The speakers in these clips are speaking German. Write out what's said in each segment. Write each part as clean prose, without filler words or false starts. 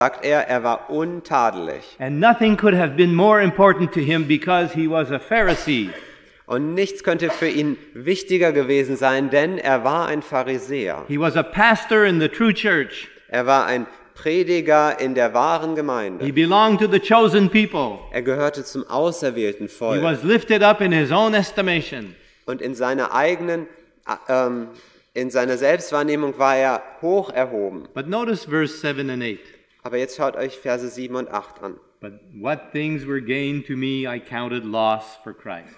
sagt er war untadelig. And nothing could have been more important to him because he was a Pharisee. Und nichts könnte für ihn wichtiger gewesen sein, denn er war ein Pharisäer. He was a pastor in the true church. Er war ein Prediger in der wahren He Gemeinde. belonged to the chosen people. Er gehörte zum auserwählten He Volk. was lifted up in his own estimation. Und in seiner Selbstwahrnehmung war er hoch erhoben. But notice verse 7 and 8. Aber jetzt schaut euch Verse 7 und 8 an. But what things were gain to me I counted loss for Christ.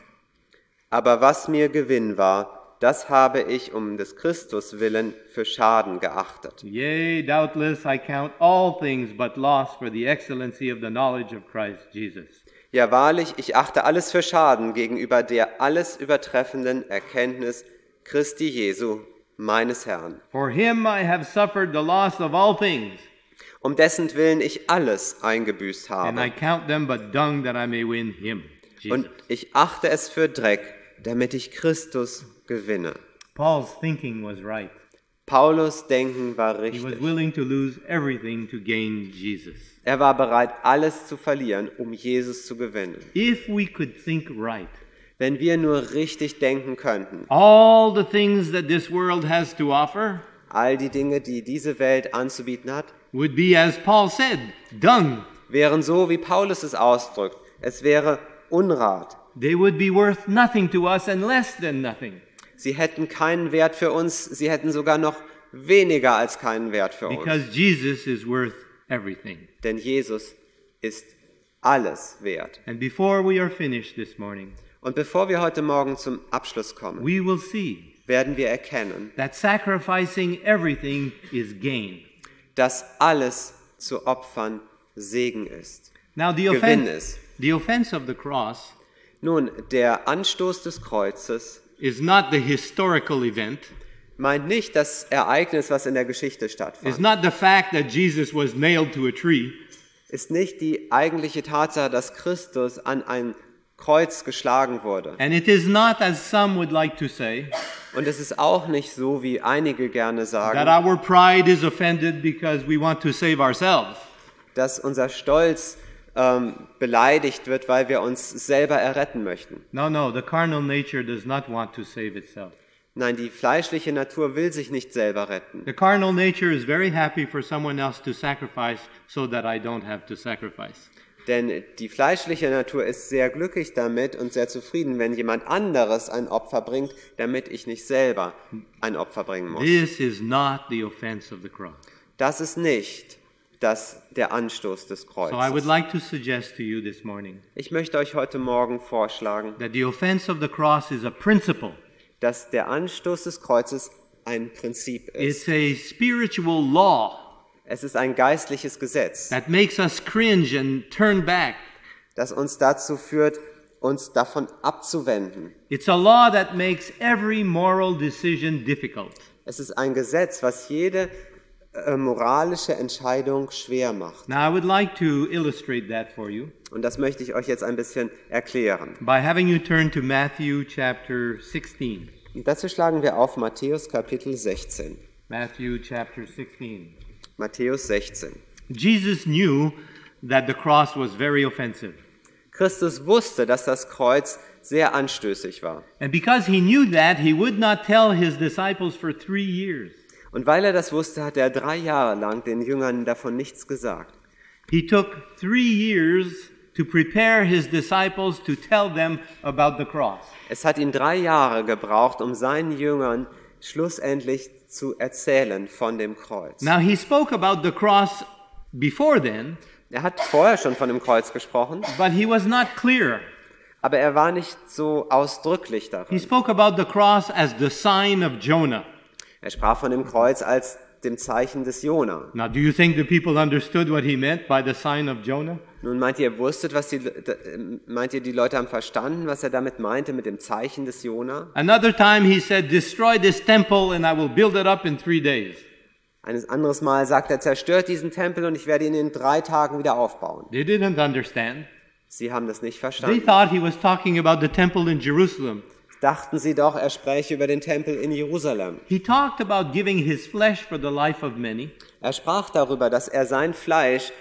Aber was mir Gewinn war, das habe ich um des Christus willen für Schaden geachtet. Yea, doubtless I count all things but loss for the excellency of the knowledge of Christ Jesus. Ja wahrlich, ich achte alles für Schaden gegenüber der alles übertreffenden Erkenntnis Christi Jesu, meines Herrn. For him I have suffered the loss of all things, Um dessen Willen ich alles eingebüßt and I habe. count them but dung that I may win him, Jesus. Und ich achte es für Dreck, damit ich Christus gewinne. Paul's thinking was right. Paulus' Denken war He was richtig. willing to lose everything to gain Jesus. Er war bereit, alles zu verlieren, um Jesus zu gewinnen. If we could think right, Wenn wir nur richtig denken könnten, all the things that this world has to offer all die Dinge, die diese Welt anzubieten hat, would be, as Paul said, dung. wären so, wie Paulus es ausdrückt. Es wäre Unrat. They would be worth nothing to us and less than nothing, Sie hätten keinen Wert für uns, sie hätten sogar noch weniger als keinen Wert für uns. because Jesus is worth everything. Denn Jesus ist alles wert. And before we are finished this morning, Und bevor wir heute Morgen zum Abschluss kommen, we will see werden wir erkennen, that sacrificing everything is gain. dass alles zu opfern Segen ist. Now, the Gewinn offense, ist. the offense of the cross Nun, der Anstoß des Kreuzes is not the historical event, meint nicht das Ereignis, was in der Geschichte is stattfand. not the fact that Jesus was nailed to a tree, Ist nicht die eigentliche Tatsache, dass Christus an ein Kreuz geschlagen wurde. and it is not, as some would like to say, Und es ist auch nicht so, wie einige gerne that sagen, our pride is offended because we want to save ourselves. dass unser Stolz beleidigt wird, weil wir uns selber erretten möchten. No, the carnal nature does not want to save itself. Nein, die fleischliche Natur will sich nicht selber retten. The carnal nature is very happy for someone else to sacrifice so that I don't have to sacrifice. Denn die fleischliche Natur ist sehr glücklich damit und sehr zufrieden, wenn jemand anderes ein Opfer bringt, damit ich nicht selber ein Opfer bringen muss. This is not the offense of the cross. Das ist nicht der Anstoß des So I would Kreuzes. like to suggest to you this morning Ich möchte euch heute Morgen vorschlagen, that the offense of the cross is a principle. dass der Anstoß des Kreuzes ein Prinzip It's ist. a spiritual law Es ist ein geistliches Gesetz, that makes us cringe and turn back. das uns dazu führt, uns davon abzuwenden. It's a law that makes every moral decision difficult. Es ist ein Gesetz, was jede moralische Entscheidung schwer macht. Now I would like to illustrate that for you Und das möchte ich euch jetzt ein bisschen erklären. by having you turn to Matthew chapter 16. Und dazu schlagen wir auf Matthäus Kapitel 16. Matthew chapter 16. Matthäus 16. Jesus knew that the cross was very offensive. Christus wusste, dass das Kreuz sehr anstößig war. And because he knew that, he would not tell his disciples for 3 years. Und weil er das wusste, hat er 3 Jahre lang den Jüngern davon nichts gesagt. He took 3 years to prepare his disciples to tell them about the cross. Es hat ihn 3 Jahre gebraucht, um seinen Jüngern schlussendlich zu erzählen von dem Kreuz. Now he spoke about the cross before then, Er hat vorher schon von dem Kreuz gesprochen, but he was not clear. aber er war nicht so ausdrücklich He darin. spoke about the cross as the sign of Jonah. Er sprach von dem Kreuz als dem Zeichen des Jona. Now, do you think the people understood what he meant by the sign of Jonah? Nun meint ihr die Leute haben verstanden, was er damit meinte mit dem Zeichen des Jona? Another time he said, destroy this temple and I will build it up in 3 days. Ein anderes Mal sagt er, zerstört diesen Tempel und ich werde ihn in 3 Tagen wieder aufbauen. They didn't understand. Sie haben das nicht They verstanden. thought he was talking about the temple in Jerusalem. dachten sie doch, er spräche über den Tempel in Jerusalem. He talked about giving his flesh for the life of many. Er sprach darüber, dass er sein Fleisch